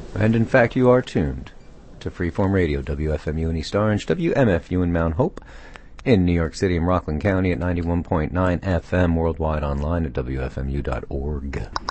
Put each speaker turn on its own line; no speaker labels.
And in fact, you are tuned to Freeform Radio, WFMU in East Orange, WMFU in Mount Hope, in New York City and Rockland County at 91.9 FM, worldwide online at WFMU.org.